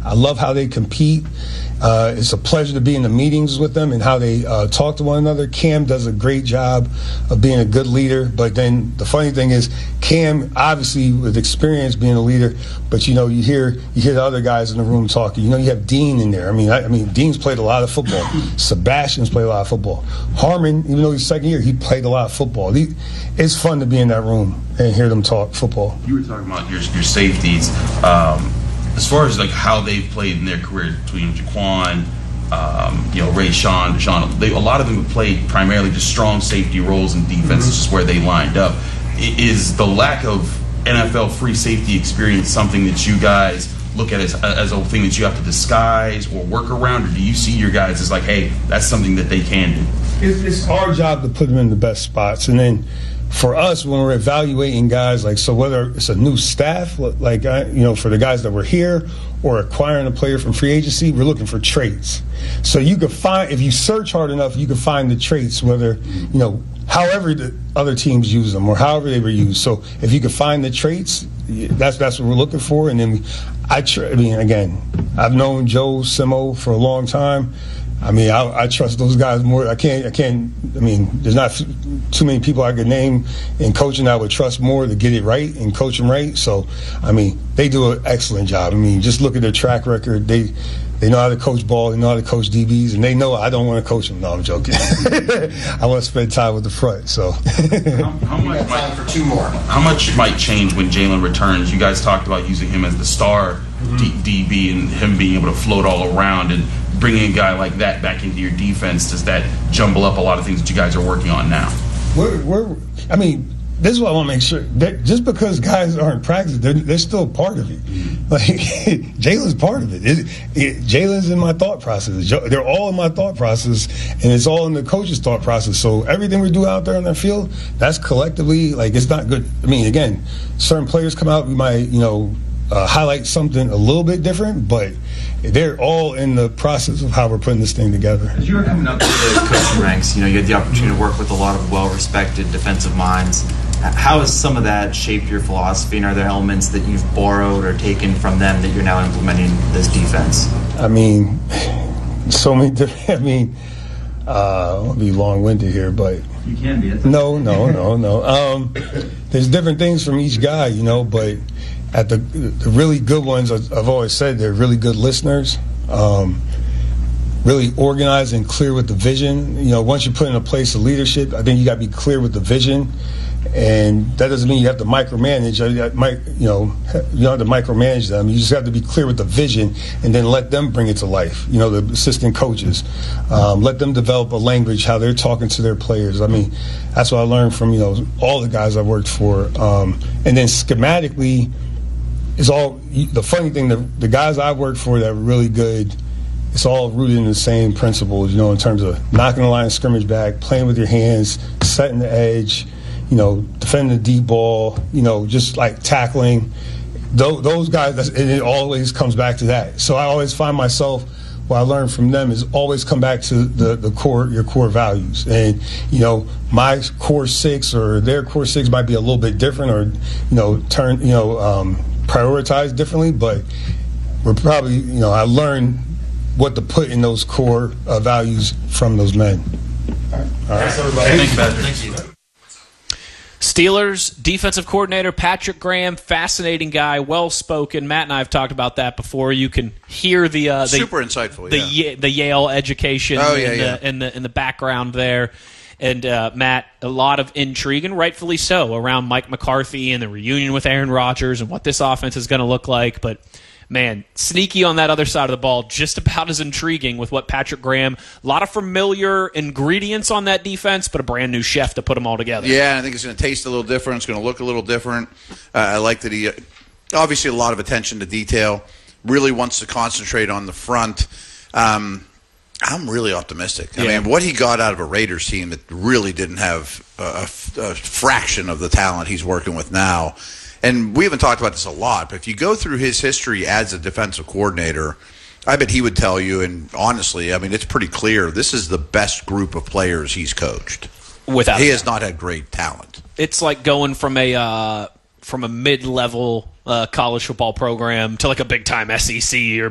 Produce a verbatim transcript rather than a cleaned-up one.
I love how they compete. Uh, it's a pleasure to be in the meetings with them and how they uh, talk to one another. Cam does a great job of being a good leader. But then the funny thing is, Cam, obviously with experience being a leader, but you know, you hear you hear the other guys in the room talking. You know, you have Dean in there. I mean, I, I mean, Dean's played a lot of football. Sebastian's played a lot of football. Harmon, even though he's second year, he played a lot of football. He, it's fun to be in that room and hear them talk football. You were talking about your your safeties. Um, As far as like how they've played in their career, between Jaquan, um, you know, Ray Sean, Deshaun, they, a lot of them have played primarily just strong safety roles and defense, mm-hmm. just where they lined up. Is the lack of N F L free safety experience something that you guys look at as, as a thing that you have to disguise or work around, or do you see your guys as like, hey, that's something that they can do? It's, it's our job to put them in the best spots, and then for us, when we're evaluating guys, like, so whether it's a new staff, like, you know, for the guys that were here or acquiring a player from free agency, we're looking for traits. So you could find, if you search hard enough, you can find the traits, whether, you know, however the other teams use them or however they were used. So if you could find the traits, that's that's what we're looking for. And then we, I, tr- I mean, again, I've known Joe Simo for a long time. I mean, I, I trust those guys more. I can't, I can't, I mean, there's not too many people I could name in coaching I would trust more to get it right and coach them right. So, I mean, they do an excellent job. I mean, just look at their track record. They they know how to coach ball. They know how to coach D Bs. And they know I don't want to coach them. No, I'm joking. I want to spend time with the front. So, how, how much might, for two more. How much might change when Jalen returns? You guys talked about using him as the star mm-hmm. D- DB and him being able to float all around, and bringing a guy like that back into your defense, does that jumble up a lot of things that you guys are working on now? We're, we're I mean, this is what I want to make sure. That just because guys aren't practicing, they're, they're still part of it. Like, Jalen's part of it. it, it Jalen's in my thought process. They're all in my thought process, and it's all in the coach's thought process. So everything we do out there on the field, that's collectively, like, it's not good. I mean, again, certain players come out, we might, you know, uh, highlight something a little bit different, but they're all in the process of how we're putting this thing together. As you were coming up to the coaching ranks, you know, you had the opportunity to work with a lot of well-respected defensive minds. How has some of that shaped your philosophy, and are there elements that you've borrowed or taken from them that you're now implementing in this defense? I mean, so many different, I mean, uh, I'll be long-winded here, but you can be. No, no, no, no. Um, there's different things from each guy, you know, but at the the really good ones, I've always said they're really good listeners, um, really organized and clear with the vision. You know, once you put in a place of leadership, I think you got to be clear with the vision, and that doesn't mean you have to micromanage. You know, you don't have to micromanage them. You just have to be clear with the vision, and then let them bring it to life. You know, the assistant coaches, um, let them develop a language how they're talking to their players. I mean, that's what I learned from, you know, all the guys I worked for, um, and then schematically. It's all the funny thing. The, the guys I worked for that were really good, it's all rooted in the same principles. You know, in terms of knocking the line of scrimmage back, playing with your hands, setting the edge, you know, defending the deep ball. You know, just like tackling. Those, those guys, and it always comes back to that. So I always find myself. What I learned from them is always come back to the, the core, your core values. And, you know, my core six or their core six might be a little bit different, or, you know, turn, you know, um, prioritized differently, but we're probably, you know, I learned what to put in those core uh, values from those men. All right. All right. Thanks, everybody. Thanks, Patrick. Thank you. Steelers defensive coordinator Patrick Graham, fascinating guy, well-spoken. Matt and I have talked about that before. You can hear the uh, the, super insightful, the, yeah. the Yale education oh, yeah, in, yeah. The, in the in the background there. And uh, Matt, a lot of intrigue, and rightfully so, around Mike McCarthy and the reunion with Aaron Rodgers and what this offense is going to look like. But man, sneaky on that other side of the ball, just about as intriguing with what Patrick Graham, a lot of familiar ingredients on that defense, but a brand new chef to put them all together. Yeah, I think it's going to taste a little different. It's going to look a little different. Uh, I like that he, uh, obviously a lot of attention to detail, really wants to concentrate on the front. Um, I'm really optimistic. I yeah. mean, what he got out of a Raiders team that really didn't have a, a, a fraction of the talent he's working with now. And we haven't talked about this a lot, but if you go through his history as a defensive coordinator, I bet he would tell you, and honestly, I mean, it's pretty clear, this is the best group of players he's coached. Without He has not had great talent. It's like going from a uh, from a mid-level uh, college football program to like a big-time S E C or